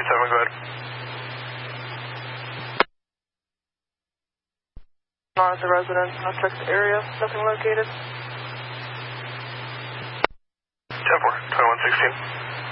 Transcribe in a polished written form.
go ahead. On the resident, I'll check the area, nothing located. 10-4, 2116.